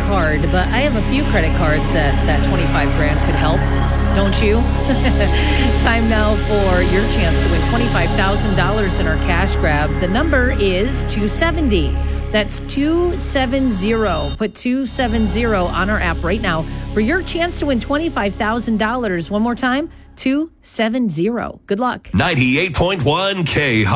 card, but I have a few credit cards that 25 grand could help. Don't you? Time now for your chance to win $25,000 in our cash grab. The number is 270. That's 270. Put 270 on our app right now for your chance to win $25,000. One more time, 270. Good luck. 98.1 K.